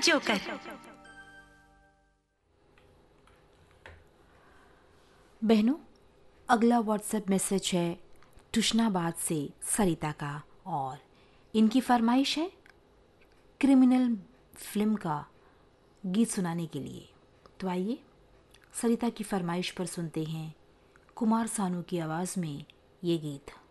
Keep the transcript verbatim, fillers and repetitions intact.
Joker. बहनों, अगला WhatsApp message है तुष्णाबाद से सरिता का और इनकी फरमाइश है क्रिमिनल फिल्म का गीत सुनाने के लिए। तो आइए सरिता की फरमाइश पर सुनते हैं कुमार सानू की आवाज़ में ये गीत।